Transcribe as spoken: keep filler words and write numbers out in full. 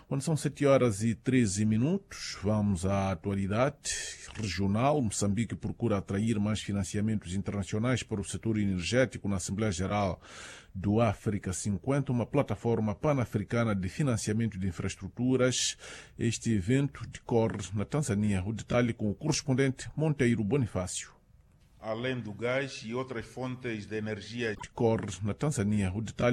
Quando são sete horas e treze minutos, vamos à atualidade regional. Moçambique procura atrair mais financiamentos internacionais para o setor energético na Assembleia Geral do África cinquenta, uma plataforma pan-africana de financiamento de infraestruturas. Este evento decorre na Tanzânia. O detalhe com o correspondente Monteiro Bonifácio. Além do gás e outras fontes de energia. Decorre na Tanzânia. O detalhe